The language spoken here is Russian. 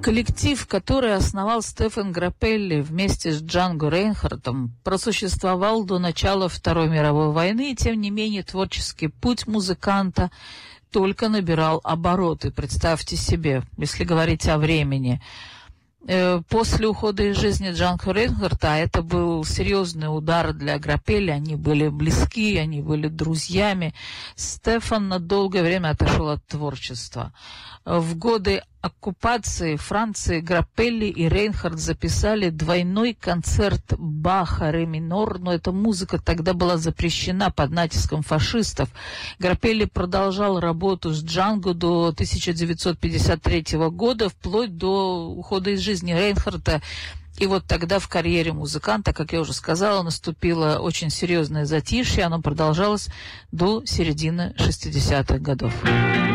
Коллектив, который основал Стефан Граппелли вместе с Джанго Рейнхардтом, просуществовал до начала Второй мировой войны, и тем не менее творческий путь музыканта только набирал обороты. Представьте себе, если говорить о времени. После ухода из жизни Джанго Рейнхардта это был серьезный удар для Граппелли. Они были близки, они были друзьями. Стефан на долгое время отошел от творчества. В годы оккупации Франции Граппелли и Рейнхард записали двойной концерт Баха ре минор, но эта музыка тогда была запрещена под натиском фашистов. Граппелли продолжал работу с Джанго до 1953 года, вплоть до ухода из жизни Рейнхарда. И вот тогда в карьере музыканта, как я уже сказала, наступило очень серьезное затишье. Оно продолжалось до середины 60-х годов.